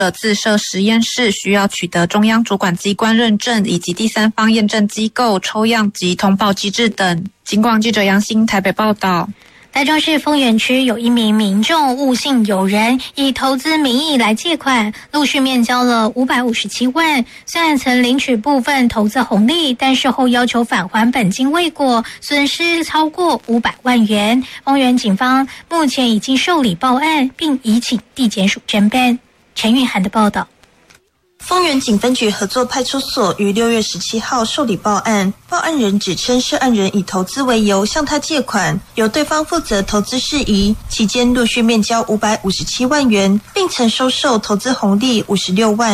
自设实验室需要取得中央主管机关认证以及第三方验证机构抽样及通报机制等。警广记者杨欣台北报道。 台中市丰原区有一名民众误信有人以投资名义来借款，陆续面交了557万。虽然曾领取部分投资红利，但事后要求返还本金未果，损失超过500万元。丰原警方目前已经受理报案，并移请地检署侦办。陈玉涵的报道。 丰原警分局合作派出所于6月17号受理报案，报案人指称涉案人以投资为由向他借款，由对方负责投资事宜，期间陆续面交557万元，并曾收受投资红利56万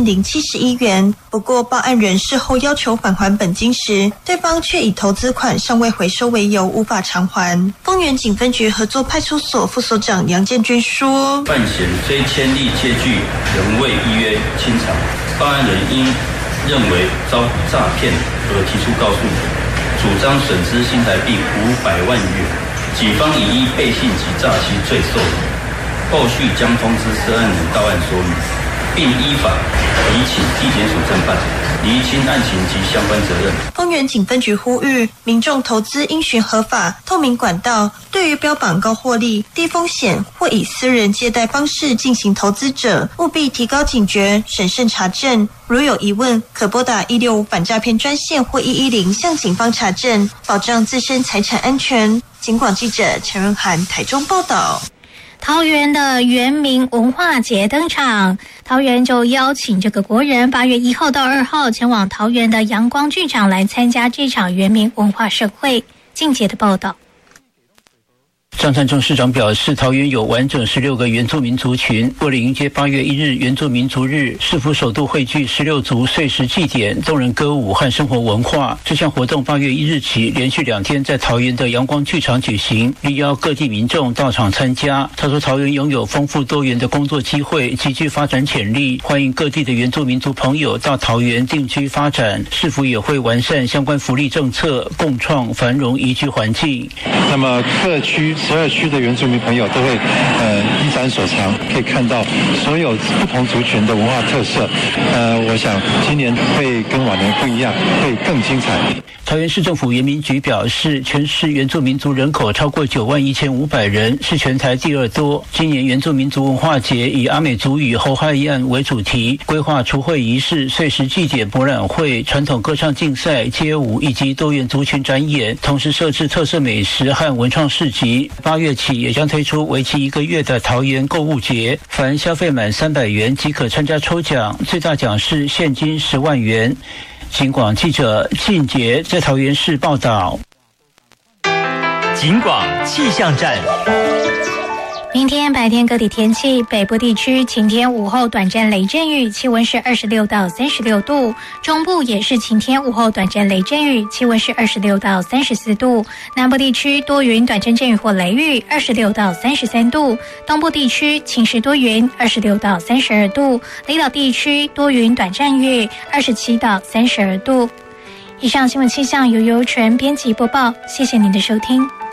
1071元。不过，报案人事后要求返还本金时，对方却以投资款尚未回收为由无法偿还。丰原警分局合作派出所副所长杨建军说：“ 犯嫌非签立借据仍未依约清偿，报案人因认为遭诈骗而提出告诉，主张损失新台币500万元，警方已依背信及诈欺罪受理，后续将通知涉案人到案说明，并依法移请地检署侦办，厘清案情及相关责任。” 丰原警分局呼吁民众投资应循合法、透明管道，对于标榜高获利、低风险或以私人借贷方式进行投资者，务必提高警觉，审慎查证。如有疑问，可拨打165反诈骗专线或110向警方查证，保障自身财产安全。警广记者陈润涵台中报道。 桃园的原民文化节登场，桃园就邀请这个国人8月1号到2号前往桃园的阳光剧场来参加这场原民文化盛会。静杰的报道。 张善政市长表示，桃园有完整16个原住民族群，为了迎接8月1日原住民族日，市府首度汇聚16族岁时祭典、动人歌舞和生活文化。这项活动8月1日起连续2天在桃园的阳光剧场举行，力邀各地民众到场参加。他说，桃园拥有丰富多元的工作机会，极具发展潜力，欢迎各地的原住民族朋友到桃园定居发展。市府也会完善相关福利政策，共创繁荣宜居环境。 那么各区12区的原住民朋友都会一展所长，可以看到所有不同族群的文化特色。我想今年会跟往年不一样，会更精彩。 桃园市政府原民局表示，全市原住民族人口超过91500人，是全台第2多。今年原住民族文化节以阿美族语侯海岸为主题，规划除会仪式、岁时祭典博览会、传统歌唱竞赛、街舞以及多元族群展演，同时设置特色美食和文创市集。8月起也将推出为期1个月的桃园购物节，凡消费满300元即可参加抽奖，最大奖是现金10万元。警广记者靳杰在桃园市报道。 警广气象站。 明天白天各地天气，北部地区晴天，午后短暂雷阵雨，气温是26到36度；中部也是晴天，午后短暂雷阵雨，气温是26到34度；南部地区多云短暂阵雨或雷雨，26到33度；东部地区晴时多云，26到32度；离岛地区多云短暂雨，27到32度。以上新闻气象由尤纯编辑播报，谢谢您的收听。